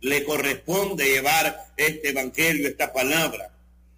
le corresponde llevar este evangelio, esta palabra.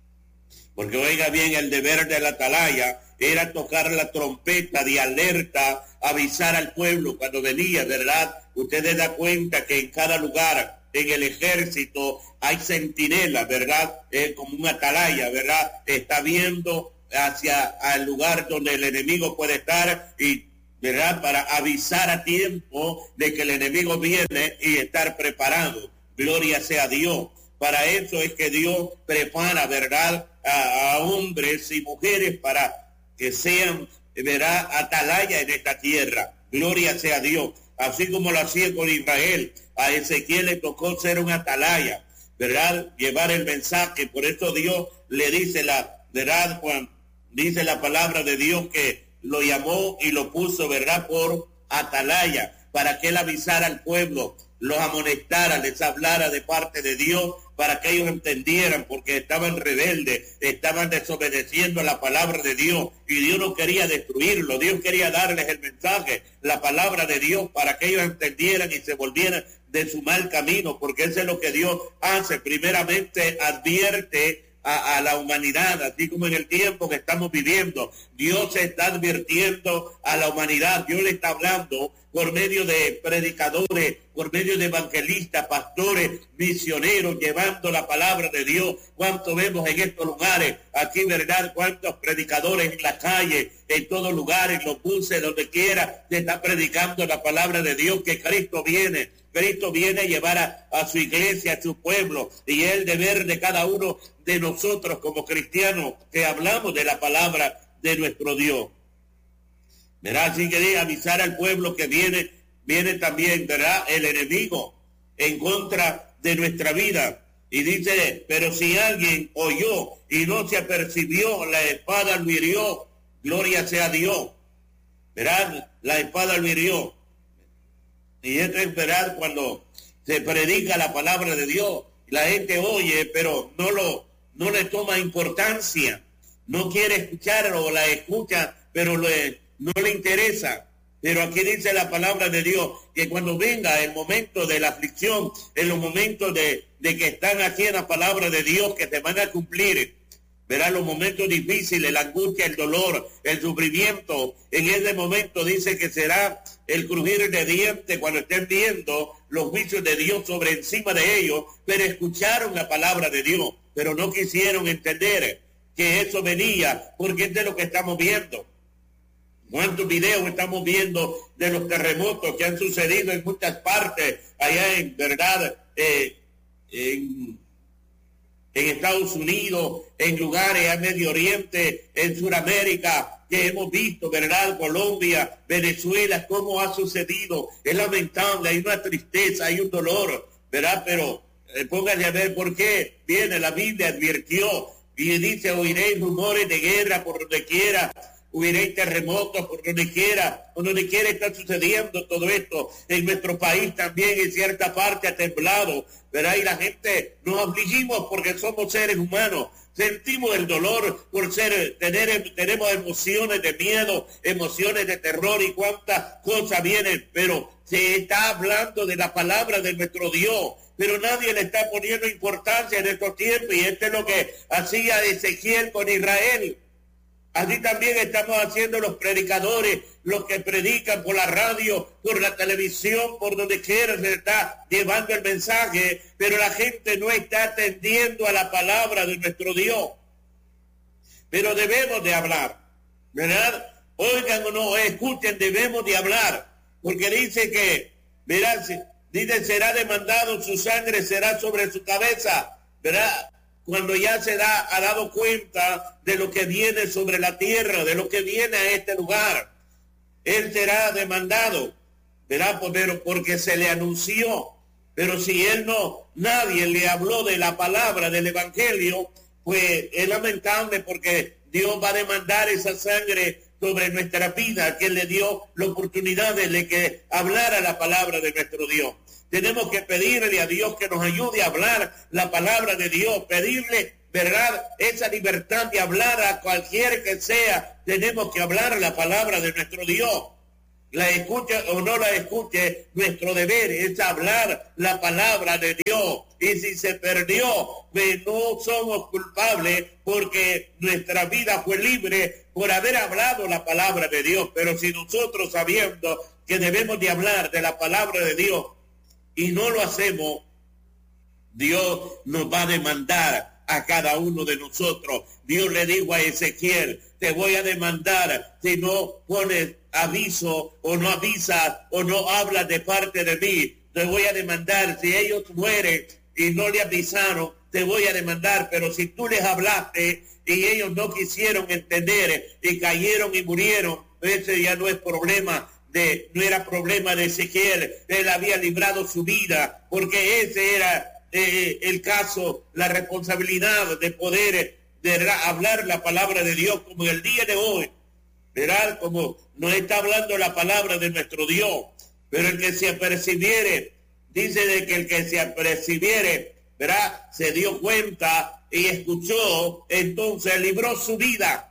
Porque oiga bien, el deber de la atalaya era tocar la trompeta de alerta, avisar al pueblo cuando venía, ¿verdad? Ustedes dan cuenta que en cada lugar, en el ejército, hay centinelas, ¿verdad? Como una atalaya, ¿verdad? Está viendo hacia el lugar donde el enemigo puede estar y, ¿verdad? Para avisar a tiempo de que el enemigo viene y estar preparado. Gloria sea a Dios. Para eso es que Dios prepara, ¿verdad? A hombres y mujeres para que sean, ¿verdad? Atalaya en esta tierra. Gloria sea a Dios. Así como lo hacía con Israel. A Ezequiel le tocó ser un atalaya, ¿verdad? Llevar el mensaje. Por eso Dios le dice ¿verdad? Juan, dice la palabra de Dios que lo llamó y lo puso, ¿verdad? Por atalaya, para que él avisara al pueblo, los amonestara, les hablara de parte de Dios, para que ellos entendieran, porque estaban rebeldes, estaban desobedeciendo a la palabra de Dios, y Dios no quería destruirlo, Dios quería darles el mensaje, la palabra de Dios, para que ellos entendieran y se volvieran de su mal camino, porque eso es lo que Dios hace. Primeramente advierte a la humanidad, así como en el tiempo que estamos viviendo. Dios se está advirtiendo a la humanidad, Dios le está hablando por medio de predicadores, por medio de evangelistas, pastores, misioneros, llevando la palabra de Dios. ¿Cuánto vemos en estos lugares? Aquí, ¿verdad? ¿Cuántos predicadores en la calle, en todos lugares, en los buses, donde quiera, se está predicando la palabra de Dios, que Cristo viene? Cristo viene a llevar a su iglesia, a su pueblo, y es el deber de cada uno de nosotros como cristianos que hablamos de la palabra de nuestro Dios. ¿Verdad? Así que avisar al pueblo que viene también, ¿verdad? El enemigo en contra de nuestra vida. Y dice, pero si alguien oyó y no se apercibió, la espada lo hirió. Gloria sea a Dios. ¿Verdad? La espada lo hirió. Y esto es verdad cuando se predica la palabra de Dios. La gente oye, pero no le toma importancia. No quiere escucharlo, o la escucha, pero no le interesa. Pero aquí dice la palabra de Dios que cuando venga el momento de la aflicción, en los momentos de que están aquí en la palabra de Dios, que se van a cumplir, verá los momentos difíciles, la angustia, el dolor, el sufrimiento. En ese momento dice que será el crujir de dientes cuando estén viendo los juicios de Dios sobre encima de ellos, pero escucharon la palabra de Dios, pero no quisieron entender que eso venía, porque es de lo que estamos viendo. ¿Cuántos videos estamos viendo de los terremotos que han sucedido en muchas partes, allá en verdad, en Estados Unidos, en lugares a Medio Oriente, en Sudamérica, que hemos visto, ¿verdad? Colombia, Venezuela, cómo ha sucedido? Es lamentable, hay una tristeza, hay un dolor, ¿verdad? Pero pónganse a ver por qué viene, la Biblia advirtió y dice, oiréis rumores de guerra por donde quiera, hubiréis terremotos por donde quiera está sucediendo todo esto. En nuestro país también en cierta parte ha temblado, ¿verdad? Y la gente nos afligimos porque somos seres humanos, sentimos el dolor por tenemos emociones de miedo, emociones de terror y cuántas cosas vienen, pero se está hablando de la palabra de nuestro Dios, pero nadie le está poniendo importancia en estos tiempos, y esto es lo que hacía Ezequiel con Israel. Así también estamos haciendo los predicadores, los que predican por la radio, por la televisión, por donde quiera se está llevando el mensaje, pero la gente no está atendiendo a la palabra de nuestro Dios. Pero debemos de hablar, ¿verdad? Oigan o no, escuchen, debemos de hablar, porque dice que, ¿verdad? Dice, será demandado, su sangre será sobre su cabeza, ¿verdad? Cuando ya ha dado cuenta de lo que viene sobre la tierra, de lo que viene a este lugar, él será demandado, ¿verdad? Pero porque se le anunció, pero si nadie le habló de la palabra, del evangelio, pues es lamentable, porque Dios va a demandar esa sangre sobre nuestra vida, que le dio la oportunidad de que hablara la palabra de nuestro Dios. Tenemos que pedirle a Dios que nos ayude a hablar la palabra de Dios, pedirle, ¿verdad?, esa libertad de hablar a cualquier que sea. Tenemos que hablar la palabra de nuestro Dios. la escuche o no la escuche, nuestro deber es hablar la palabra de Dios. Y si se perdió, pues no somos culpables porque nuestra vida fue libre por haber hablado la palabra de Dios. Pero si nosotros, sabiendo que debemos de hablar de la palabra de Dios y no lo hacemos, Dios nos va a demandar a cada uno de nosotros. Dios le dijo a Ezequiel: te voy a demandar si no pones aviso o no avisas o no hablas de parte de mí. Te voy a demandar si ellos mueren y no le avisaron. Te voy a demandar, pero si tú les hablaste y ellos no quisieron entender y cayeron y murieron, ese ya no es problema no era problema de Ezequiel. Él había librado su vida porque ese era el caso, la responsabilidad de poder hablar la palabra de Dios, como el día de hoy, verá, como nos está hablando la palabra de nuestro Dios. Pero el que se apercibiere, dice de que el que se apercibiere, verá, se dio cuenta y escuchó, entonces libró su vida,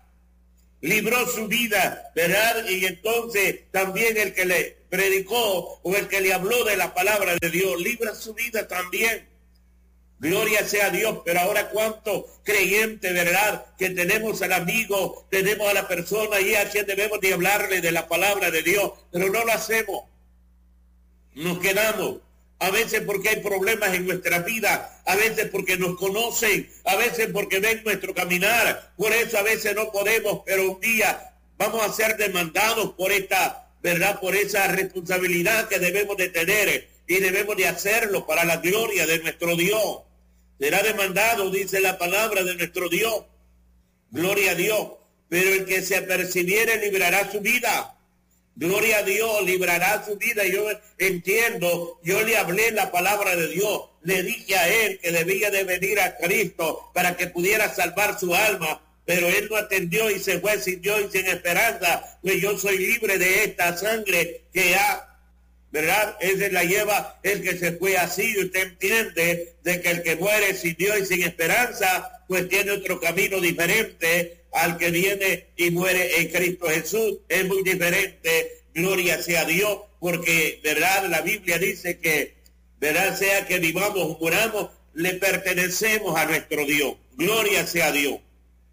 ¿verdad? Y entonces también el que le predicó o el que le habló de la palabra de Dios, libra su vida también. Gloria sea a Dios. Pero ahora cuánto creyente, ¿verdad?, que tenemos al amigo, tenemos a la persona y a quien debemos de hablarle de la palabra de Dios, pero no lo hacemos. Nos quedamos. A veces porque hay problemas en nuestra vida, a veces porque nos conocen, a veces porque ven nuestro caminar. Por eso a veces no podemos, pero un día vamos a ser demandados por esta, ¿verdad?, por esa responsabilidad que debemos de tener y debemos de hacerlo para la gloria de nuestro Dios. Será demandado, dice la palabra de nuestro Dios. Gloria a Dios. Pero el que se apercibiere librará su vida. Gloria a Dios, librará su vida. Yo entiendo, yo le hablé la palabra de Dios. Le dije a él que debía de venir a Cristo para que pudiera salvar su alma. Pero él no atendió y se fue sin Dios y sin esperanza. Pues yo soy libre de esta sangre que ha, ¿verdad? Ese la lleva el que se fue así. Y usted entiende de que el que muere sin Dios y sin esperanza, pues tiene otro camino diferente al que viene y muere en Cristo Jesús. Es muy diferente. Gloria sea a Dios, porque, ¿verdad?, la Biblia dice que, ¿verdad?, sea que vivamos o muramos, le pertenecemos a nuestro Dios. Gloria sea a Dios.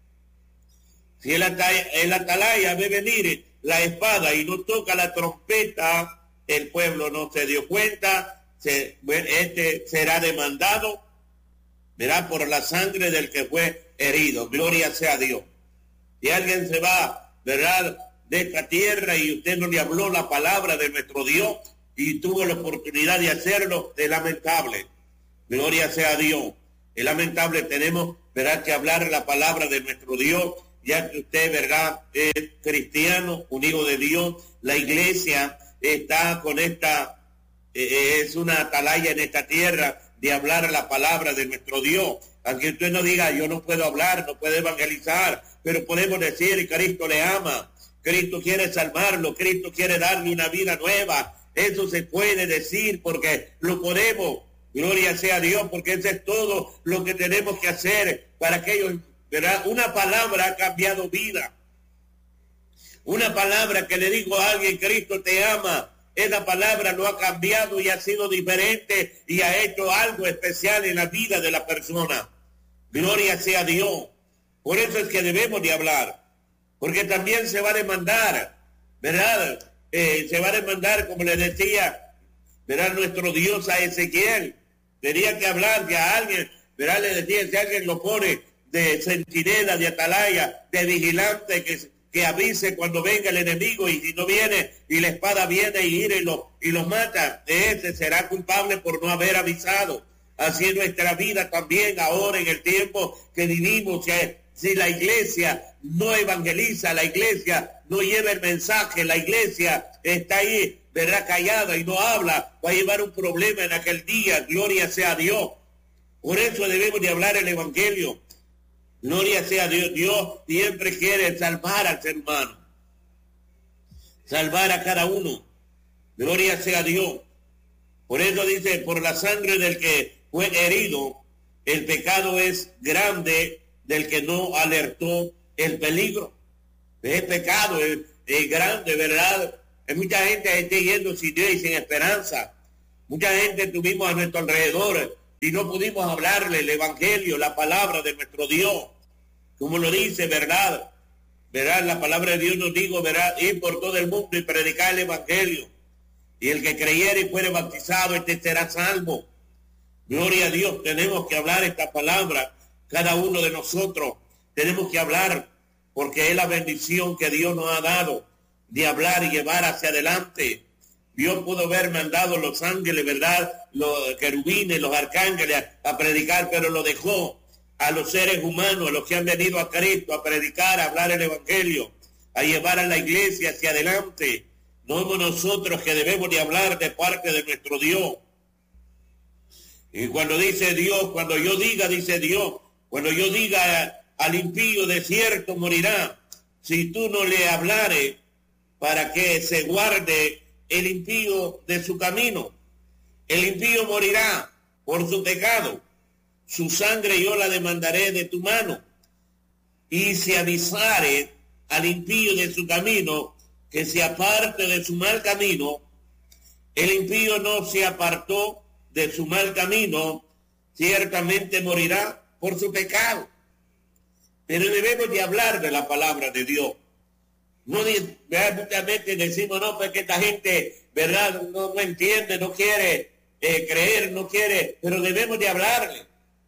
Si el atalaya ve venir la espada y no toca la trompeta, el pueblo no se dio cuenta, este será demandado, verá, por la sangre del que fue herido. Gloria sea a Dios. Si alguien se va, ¿verdad?, de esta tierra y usted no le habló la palabra de nuestro Dios y tuvo la oportunidad de hacerlo, es lamentable. Gloria sea a Dios. Es lamentable, tenemos, ¿verdad?, que hablar la palabra de nuestro Dios, ya que usted, ¿verdad?, es cristiano, un hijo de Dios. La iglesia está con esta, es una atalaya en esta tierra de hablar la palabra de nuestro Dios. Aunque usted no diga, yo no puedo hablar, no puedo evangelizar, pero podemos decir que Cristo le ama, Cristo quiere salvarlo, Cristo quiere darle una vida nueva. Eso se puede decir porque lo podemos. Gloria sea a Dios, porque eso es todo lo que tenemos que hacer para que ellos, ¿verdad? Una palabra ha cambiado vida. Una palabra que le digo a alguien, Cristo te ama, esa palabra lo ha cambiado y ha sido diferente y ha hecho algo especial en la vida de la persona. Gloria sea a Dios. Por eso es que debemos de hablar, porque también se va a demandar, ¿verdad? Se va a demandar, como le decía, ¿verdad?, nuestro Dios a Ezequiel. Tenía que hablar que a alguien, ¿verdad?, le decía, si alguien lo pone de centinela, de atalaya, de vigilante, que avise cuando venga el enemigo, y si no viene y la espada viene y ira y los mata, ese será culpable por no haber avisado. Así es nuestra vida también ahora en el tiempo que vivimos. Si la iglesia no evangeliza, la iglesia no lleva el mensaje, la iglesia está ahí, ¿verdad?, callada y no habla, va a llevar un problema en aquel día. Gloria sea a Dios. Por eso debemos de hablar el evangelio. Gloria sea a Dios. Dios siempre quiere salvar al ser humano, salvar a cada uno. Gloria sea a Dios. Por eso dice, por la sangre del que fue herido, el pecado es grande del que no alertó el peligro. Es pecado, es grande, ¿verdad? Hay mucha gente que está yendo sin Dios y sin esperanza. Mucha gente tuvimos a nuestro alrededor y no pudimos hablarle el evangelio, la palabra de nuestro Dios. Como lo dice, ¿verdad? ¿Verdad? La palabra de Dios nos dijo, ¿verdad? Ir por todo el mundo y predicar el evangelio. Y el que creyere y fuere bautizado, este será salvo. Gloria a Dios, tenemos que hablar esta palabra, cada uno de nosotros. Tenemos que hablar, porque es la bendición que Dios nos ha dado de hablar y llevar hacia adelante. Dios pudo haber mandado los ángeles, ¿verdad? Los querubines, los arcángeles a predicar, pero lo dejó a los seres humanos, a los que han venido a Cristo a predicar, a hablar el evangelio, a llevar a la iglesia hacia adelante. No somos nosotros que debemos de hablar de parte de nuestro Dios. Y cuando dice Dios, cuando yo diga, dice Dios, cuando yo diga al impío de cierto morirá, si tú no le hablares para que se guarde el impío de su camino. El impío morirá por su pecado. Su sangre yo la demandaré de tu mano. Y si avisare al impío de su camino, que se aparte de su mal camino, el impío no se apartó de su mal camino, ciertamente morirá por su pecado. Pero debemos de hablar de la palabra de Dios. No, muchas veces decimos, no, porque esta gente, ¿verdad? No entiende, no quiere creer, no quiere, pero debemos de hablarle.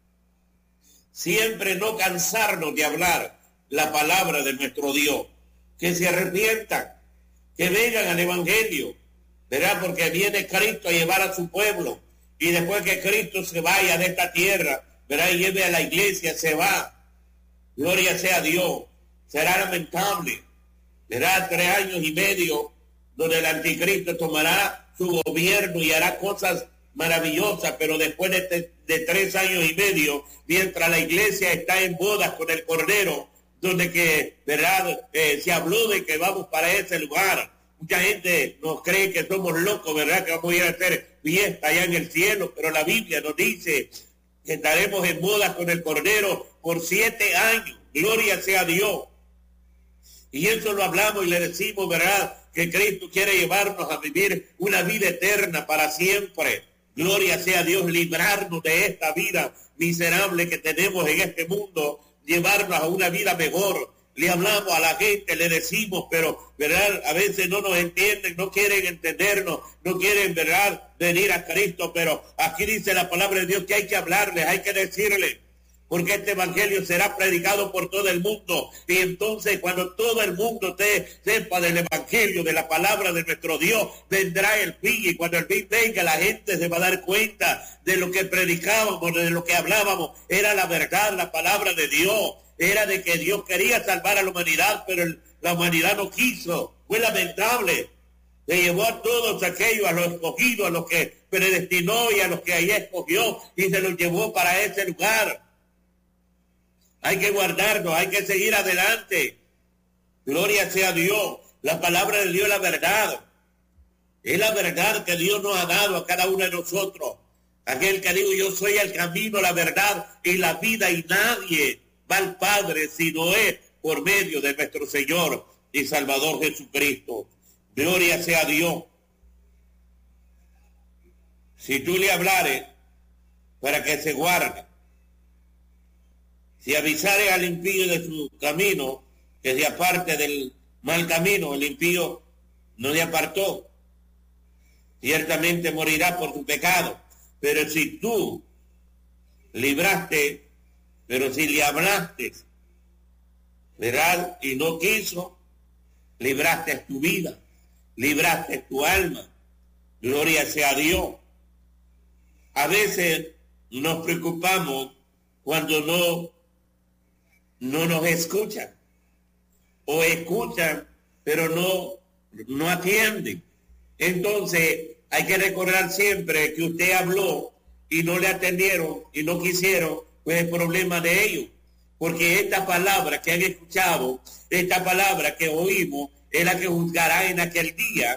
Siempre no cansarnos de hablar la palabra de nuestro Dios. Que se arrepientan, que vengan al evangelio, ¿verdad? Porque viene Cristo a llevar a su pueblo. Y después que Cristo se vaya de esta tierra, ¿verdad? Y lleve a la iglesia, se va. Gloria sea a Dios. Será lamentable. Será 3 años y medio donde el anticristo tomará su gobierno y hará cosas maravillosas, pero después de 3 años y medio, mientras la iglesia está en bodas con el Cordero, donde que, ¿verdad? Se habló de que vamos para ese lugar. Mucha gente nos cree que somos locos, ¿verdad? Que vamos a ir a hacer fiesta allá en el cielo, pero la Biblia nos dice que estaremos en bodas con el Cordero por 7 años. Gloria sea a Dios. Y eso lo hablamos y le decimos, ¿verdad? Que Cristo quiere llevarnos a vivir una vida eterna para siempre. Gloria sea a Dios, librarnos de esta vida miserable que tenemos en este mundo, llevarnos a una vida mejor. Le hablamos a la gente, le decimos, pero, ¿verdad? A veces no nos entienden, no quieren entendernos, no quieren, ¿verdad?, venir a Cristo, pero aquí dice la palabra de Dios que hay que hablarles, hay que decirles, porque este evangelio será predicado por todo el mundo. Y entonces cuando todo el mundo sepa del evangelio, de la palabra de nuestro Dios, vendrá el fin. Y cuando el fin venga, la gente se va a dar cuenta de lo que predicábamos, de lo que hablábamos. Era la verdad, la palabra de Dios. Era de que Dios quería salvar a la humanidad, pero la humanidad no quiso. Fue lamentable. Se llevó a todos aquellos, a los escogidos, a los que predestinó y a los que ahí escogió, y se los llevó para ese lugar. Hay que guardarnos, hay que seguir adelante. Gloria sea a Dios. La palabra de Dios es la verdad. Es la verdad que Dios nos ha dado a cada uno de nosotros. Aquel que dijo, yo soy el camino, la verdad y la vida, y nadie va al Padre si no es por medio de nuestro Señor y Salvador Jesucristo. Gloria sea a Dios. Si tú le hablares para que se guarde, si avisare al impío de su camino, que se aparte del mal camino, el impío no le apartó, ciertamente morirá por su pecado. Pero si tú libraste, pero si le hablaste, ¿verdad?, y no quiso, libraste tu vida, libraste tu alma. Gloria sea a Dios. A veces nos preocupamos cuando no nos escuchan, o escuchan, pero no atienden. Entonces, hay que recordar siempre que usted habló y no le atendieron y no quisieron, pues el problema de ellos. Porque esta palabra que han escuchado, esta palabra que oímos, es la que juzgará en aquel día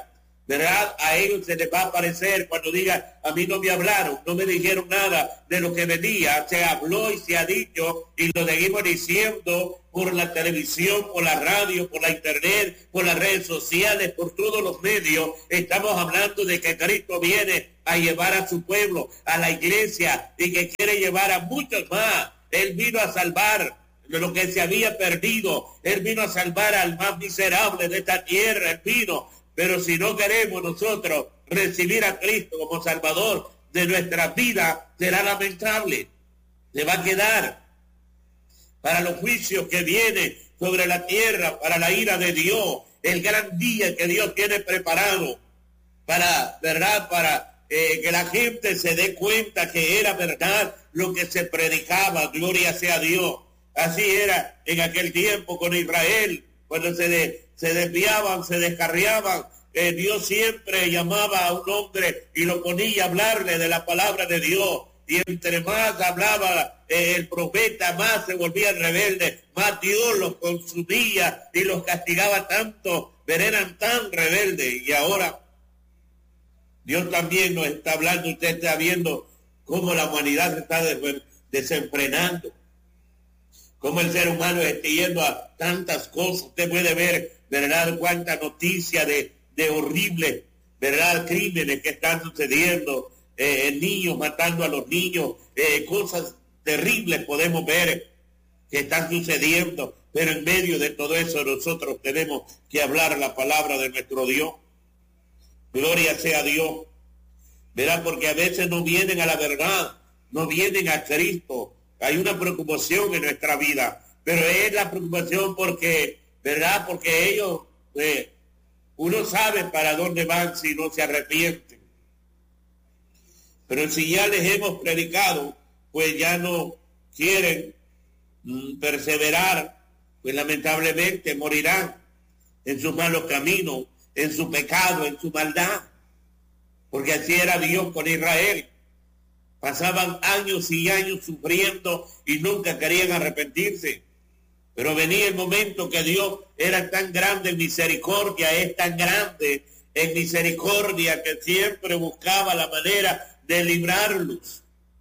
¿verdad? A ellos se les va a aparecer cuando diga, a mí no me hablaron, no me dijeron nada de lo que venía. Se habló y se ha dicho y lo seguimos diciendo por la televisión, por la radio, por la internet, por las redes sociales, por todos los medios. Estamos hablando de que Cristo viene a llevar a su pueblo, a la iglesia, y que quiere llevar a muchos más. Él vino a salvar de lo que se había perdido. Él vino a salvar al más miserable de esta tierra. Él vino. Pero si no queremos nosotros recibir a Cristo como Salvador de nuestra vida, será lamentable. Se va a quedar para los juicios que vienen sobre la tierra, para la ira de Dios, el gran día que Dios tiene preparado para, ¿verdad?, para que la gente se dé cuenta que era verdad lo que se predicaba. Gloria sea a Dios. Así era en aquel tiempo con Israel, cuando se desviaban, se descarriaban. Dios siempre llamaba a un hombre y lo ponía a hablarle de la palabra de Dios. Y entre más hablaba el profeta, más se volvían rebeldes, más Dios los consumía y los castigaba tanto, pero eran tan rebeldes. Y ahora Dios también nos está hablando, usted está viendo cómo la humanidad se está desenfrenando, cómo el ser humano está yendo a tantas cosas. Usted puede ver, ¿verdad?, cuánta noticia de horribles, ¿verdad?, crímenes que están sucediendo, niños matando a los niños, cosas terribles podemos ver que están sucediendo, pero en medio de todo eso nosotros tenemos que hablar la palabra de nuestro Dios. Gloria sea a Dios, ¿verdad? Porque a veces no vienen a la verdad, no vienen a Cristo. Hay una preocupación en nuestra vida, pero es la preocupación porque, ¿verdad?, porque ellos, uno sabe para dónde van si no se arrepienten. Pero si ya les hemos predicado, pues ya no quieren perseverar, pues lamentablemente morirán en sus malos caminos, en su pecado, en su maldad. Porque así era Dios con Israel. Pasaban años y años sufriendo y nunca querían arrepentirse. Pero venía el momento que Dios era tan grande en misericordia, es tan grande en misericordia que siempre buscaba la manera de librarlos.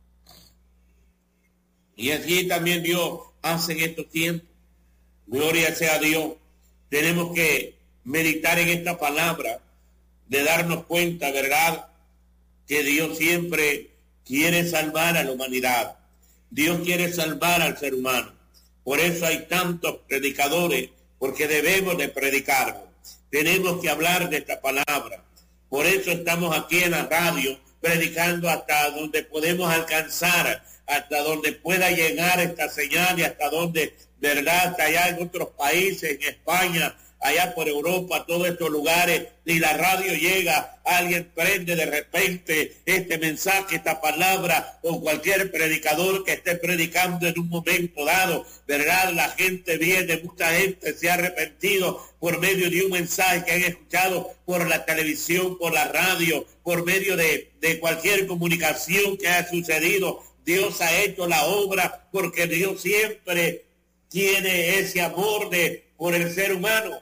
Y así también Dios hace en estos tiempos. Gloria sea a Dios. Tenemos que meditar en esta palabra, de darnos cuenta, ¿verdad?, que Dios siempre quiere salvar a la humanidad. Dios quiere salvar al ser humano. Por eso hay tantos predicadores, porque debemos de predicarlo. Tenemos que hablar de esta palabra. Por eso estamos aquí en la radio, predicando hasta donde podemos alcanzar, hasta donde pueda llegar esta señal y hasta donde, ¿verdad?, hasta allá en otros países, en España, allá por Europa, todos estos lugares, y la radio llega, alguien prende de repente este mensaje, esta palabra, o cualquier predicador que esté predicando en un momento dado, ¿verdad? La gente viene, mucha gente se ha arrepentido por medio de un mensaje que han escuchado por la televisión, por la radio, por medio de cualquier comunicación que haya sucedido. Dios ha hecho la obra porque Dios siempre tiene ese amor por el ser humano.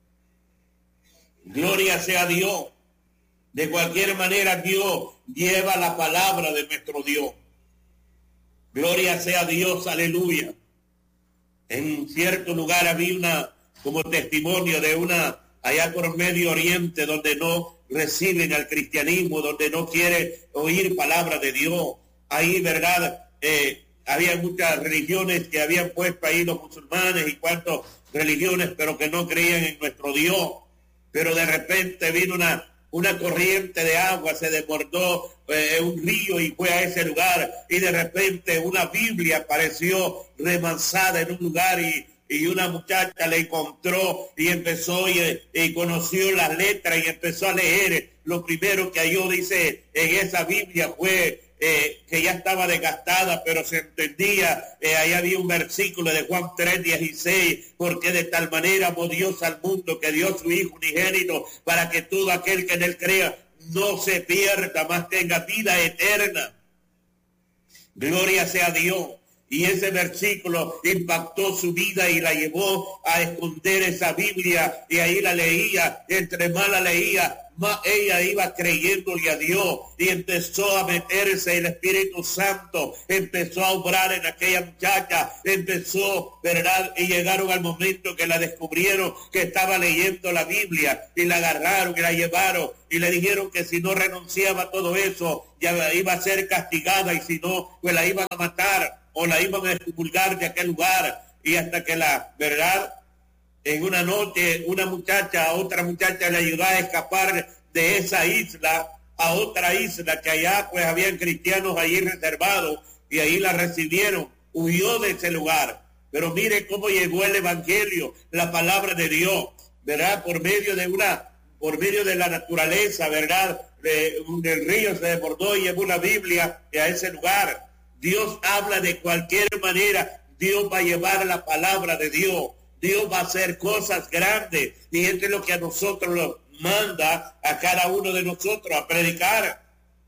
Gloria sea a Dios. De cualquier manera Dios lleva la palabra de nuestro Dios. Gloria sea a Dios, aleluya. En cierto lugar había como testimonio de allá por Medio Oriente, donde no reciben al cristianismo, donde no quieren oír palabra de Dios. Ahí, ¿verdad?, había muchas religiones que habían puesto ahí los musulmanes y cuantas religiones, pero que no creían en nuestro Dios. Pero de repente vino una corriente de agua, se desbordó un río y fue a ese lugar, y de repente una Biblia apareció remansada en un lugar y una muchacha la encontró y empezó y conoció las letras y empezó a leer. Lo primero que halló, dice, en esa Biblia fue que ya estaba desgastada, pero se entendía. Ahí había un versículo de Juan 3:16, porque de tal manera amó Dios al mundo que dio su Hijo unigénito, para que todo aquel que en él crea no se pierda, mas tenga vida eterna. Gloria sea a Dios. Y ese versículo impactó su vida y la llevó a esconder esa Biblia, y ahí la leía. Entre más la leía, más ella iba creyéndole a Dios, y empezó a meterse el Espíritu Santo, empezó a obrar en aquella muchacha, empezó, ¿verdad? Y llegaron al momento que la descubrieron que estaba leyendo la Biblia, y la agarraron y la llevaron y le dijeron que si no renunciaba a todo eso ya iba a ser castigada, y si no, pues la iban a matar o la iban a expulgar de aquel lugar. Y hasta que la verdad, en una noche, otra muchacha le ayudó a escapar de esa isla a otra isla, que allá pues habían cristianos allí reservados, y ahí la recibieron, huyó de ese lugar. Pero mire cómo llegó el evangelio, la palabra de Dios, ¿verdad? Por medio de la naturaleza, ¿verdad? El río se desbordó y llevó la Biblia a ese lugar. Dios habla de cualquier manera. Dios va a llevar la palabra de Dios. Dios va a hacer cosas grandes, y esto es lo que a nosotros nos manda, a cada uno de nosotros, a predicar.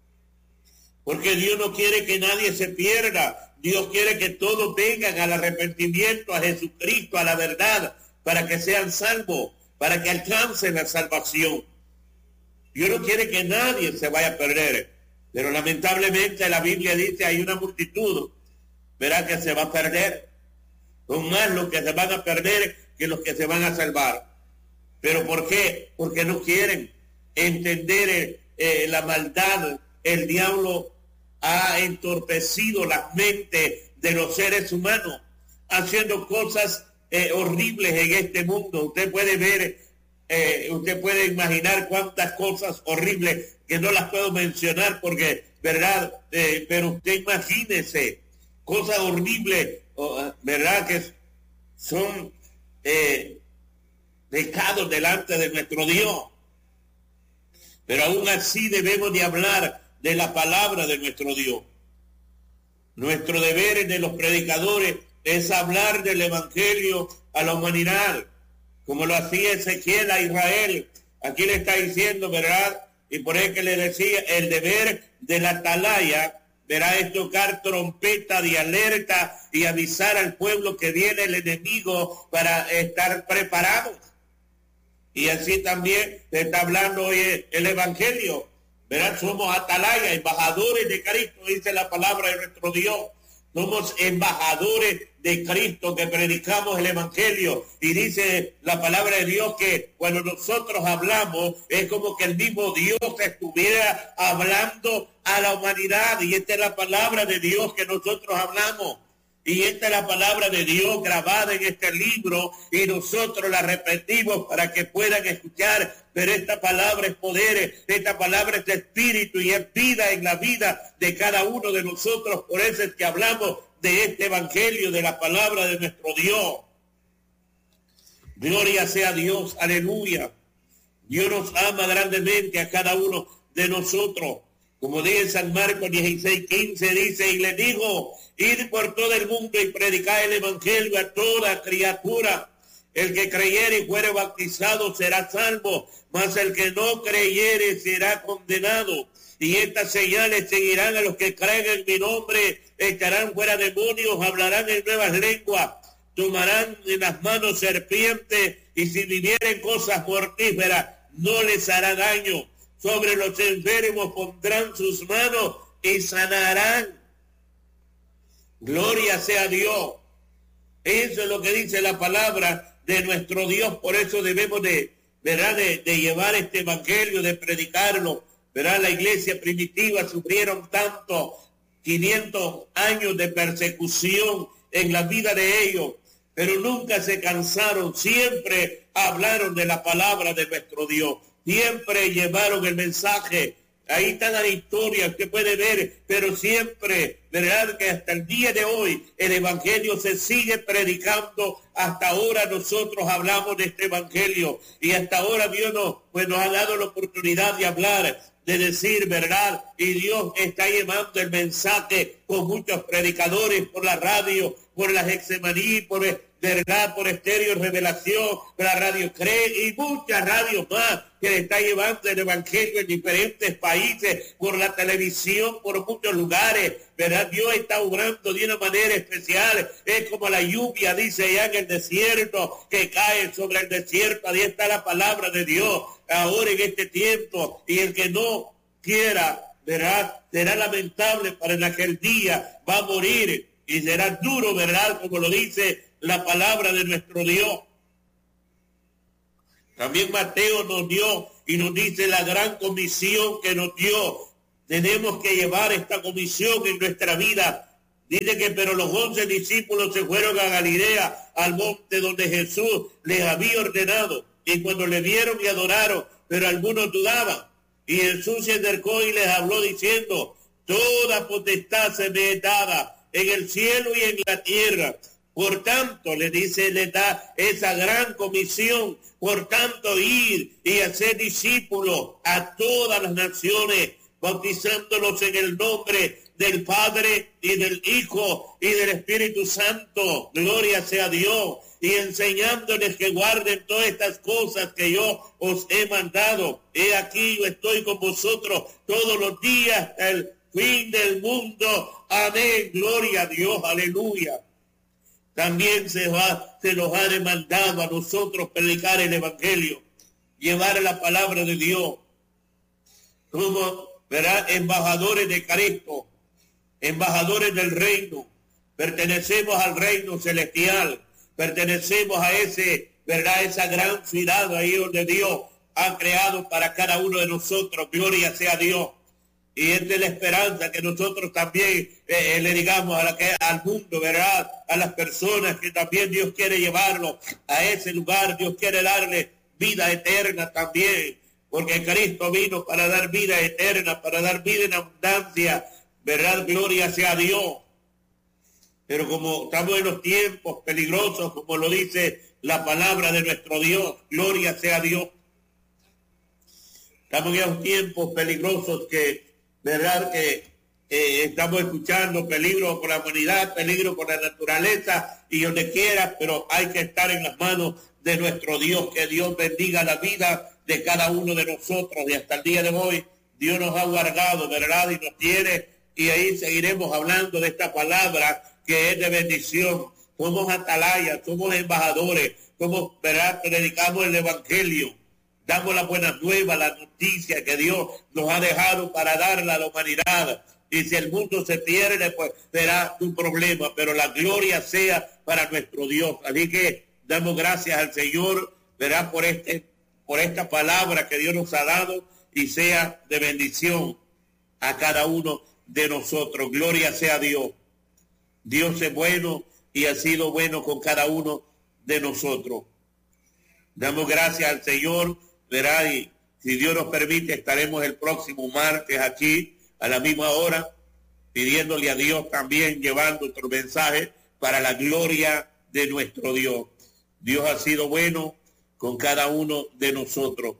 Porque Dios no quiere que nadie se pierda. Dios quiere que todos vengan al arrepentimiento, a Jesucristo, a la verdad, para que sean salvos, para que alcancen la salvación. Dios no quiere que nadie se vaya a perder. Pero lamentablemente la Biblia dice hay una multitud, verá, que se va a perder. Son más los que se van a perder que los que se van a salvar. ¿Pero por qué? Porque no quieren entender la maldad. El diablo ha entorpecido las mentes de los seres humanos, haciendo cosas horribles en este mundo. Usted puede ver, usted puede imaginar cuántas cosas horribles, que no las puedo mencionar porque, ¿verdad? Pero usted imagínese cosas horribles, ¿verdad? Que son pecados delante de nuestro Dios. Pero aún así debemos de hablar de la palabra de nuestro Dios. Nuestro deber de los predicadores es hablar del evangelio a la humanidad, como lo hacía Ezequiel a Israel. Aquí le está diciendo, ¿verdad? Y por eso que le decía, el deber de la atalaya, verá, es tocar trompeta de alerta y avisar al pueblo que viene el enemigo para estar preparados. Y así también se está hablando hoy el evangelio, verá, somos atalaya, embajadores de Cristo, dice la palabra de nuestro Dios. Somos embajadores de Cristo que predicamos el evangelio, y dice la palabra de Dios que cuando nosotros hablamos es como que el mismo Dios estuviera hablando a la humanidad, y esta es la palabra de Dios que nosotros hablamos, y esta es la palabra de Dios grabada en este libro, y nosotros la repetimos para que puedan escuchar. Pero esta palabra es poder, esta palabra es espíritu y es vida en la vida de cada uno de nosotros. Por eso es que hablamos de este evangelio, de la palabra de nuestro Dios. Gloria sea a Dios, aleluya. Dios nos ama grandemente a cada uno de nosotros. Como dice San Marcos 16:15, dice, y le dijo, id por todo el mundo y predicad el evangelio a toda criatura. El que creyere y fuere bautizado será salvo, mas el que no creyere será condenado. Y estas señales seguirán a los que creen en mi nombre: echarán fuera demonios, hablarán en nuevas lenguas, tomarán en las manos serpientes, y si vivieren cosas mortíferas no les hará daño. Sobre los enfermos pondrán sus manos y sanarán. Gloria sea a Dios. Eso es lo que dice la palabra de nuestro Dios. Por eso debemos de, ¿verdad?, de llevar este evangelio, de predicarlo. ¿Verdad? La iglesia primitiva sufrieron tanto, 500 años de persecución en la vida de ellos, pero nunca se cansaron, siempre hablaron de la palabra de nuestro Dios, siempre llevaron el mensaje. Ahí está la historia, usted puede ver, pero siempre, ¿verdad?, que hasta el día de hoy el evangelio se sigue predicando. Hasta ahora nosotros hablamos de este evangelio, y hasta ahora Dios nos ha dado la oportunidad de hablar, de decir verdad, y Dios está llevando el mensaje con muchos predicadores por la radio, por la Getsemaní, por ¿verdad? Por Estéreo Revelación, la Radio CRE y muchas radios más que le está llevando el evangelio en diferentes países, por la televisión, por muchos lugares, ¿verdad? Dios está obrando de una manera especial. Es como la lluvia, dice allá en el desierto, que cae sobre el desierto. Ahí está la palabra de Dios ahora en este tiempo. Y el que no quiera, ¿verdad? Será lamentable para en aquel día, va a morir y será duro, ¿verdad? Como lo dice la palabra de nuestro Dios. También Mateo nos dio y nos dice la gran comisión que nos dio. Tenemos que llevar esta comisión en nuestra vida. Dice que pero los 11 discípulos se fueron a Galilea, al monte donde Jesús les había ordenado. Y cuando le vieron y adoraron, pero algunos dudaban. Y Jesús se acercó y les habló diciendo, toda potestad se me es dada en el cielo y en la tierra. Por tanto, le dice, le da esa gran comisión. Por tanto, ir y hacer discípulos a todas las naciones, bautizándolos en el nombre del Padre y del Hijo y del Espíritu Santo. Gloria sea a Dios. Y enseñándoles que guarden todas estas cosas que yo os he mandado. He aquí, yo estoy con vosotros todos los días hasta el fin del mundo. Amén. Gloria a Dios. Aleluya. También se nos ha demandado a nosotros predicar el Evangelio, llevar la palabra de Dios, como, ¿verdad? Embajadores de Cristo, embajadores del reino. Pertenecemos al reino celestial, pertenecemos a ese, ¿verdad? Esa gran ciudad ahí donde Dios ha creado para cada uno de nosotros. Gloria sea a Dios. Y es de la esperanza que nosotros también le digamos al mundo, ¿verdad? A las personas que también Dios quiere llevarlo a ese lugar. Dios quiere darle vida eterna también, porque Cristo vino para dar vida eterna, para dar vida en abundancia, ¿verdad? Gloria sea a Dios. Pero como estamos en los tiempos peligrosos, como lo dice la palabra de nuestro Dios, gloria sea a Dios. Estamos en los tiempos peligrosos que, ¿verdad? Que estamos escuchando peligro con la humanidad, peligro con la naturaleza y donde quiera, pero hay que estar en las manos de nuestro Dios. Que Dios bendiga la vida de cada uno de nosotros. Y hasta el día de hoy Dios nos ha guardado, ¿verdad? Y nos tiene, y ahí seguiremos hablando de esta palabra que es de bendición. Somos atalayas, somos embajadores, somos, ¿verdad? Predicamos el Evangelio. Damos las buenas nuevas, la noticia que Dios nos ha dejado para darla a la humanidad. Y si el mundo se pierde, pues será un problema. Pero la gloria sea para nuestro Dios. Así que damos gracias al Señor, ¿verdad? Por esta palabra que Dios nos ha dado y sea de bendición a cada uno de nosotros. Gloria sea a Dios. Dios es bueno y ha sido bueno con cada uno de nosotros. Damos gracias al Señor, ¿verdad? Y si Dios nos permite, estaremos el próximo martes aquí a la misma hora, pidiéndole a Dios también, llevando nuestro mensaje para la gloria de nuestro Dios. Dios ha sido bueno con cada uno de nosotros.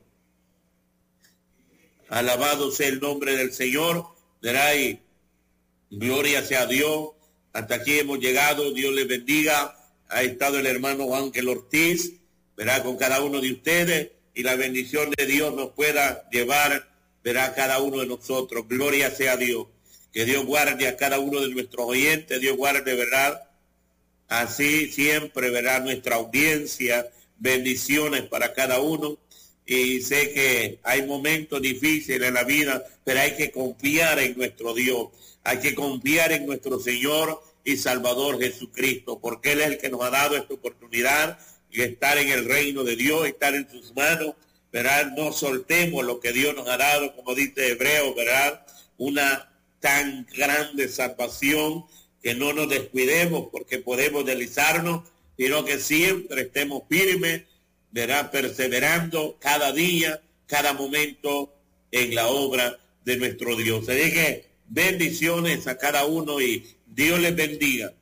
Alabado sea el nombre del Señor, ¿verdad? Y gloria sea a Dios. Hasta aquí hemos llegado. Dios les bendiga. Ha estado el hermano Ángel Ortiz, ¿verdad? Con cada uno de ustedes. Y la bendición de Dios nos pueda llevar, verá, cada uno de nosotros. Gloria sea a Dios. Que Dios guarde a cada uno de nuestros oyentes. Dios guarde, ¿verdad? Así siempre, ¿verdad? Nuestra audiencia. Bendiciones para cada uno. Y sé que hay momentos difíciles en la vida, pero hay que confiar en nuestro Dios. Hay que confiar en nuestro Señor y Salvador Jesucristo, porque Él es el que nos ha dado esta oportunidad y estar en el reino de Dios, estar en sus manos, ¿verdad? No soltemos lo que Dios nos ha dado, como dice Hebreo, ¿verdad? Una tan grande salvación, que no nos descuidemos porque podemos deslizarnos, sino que siempre estemos firmes, ¿verdad? Perseverando cada día, cada momento en la obra de nuestro Dios. Así que bendiciones a cada uno y Dios les bendiga.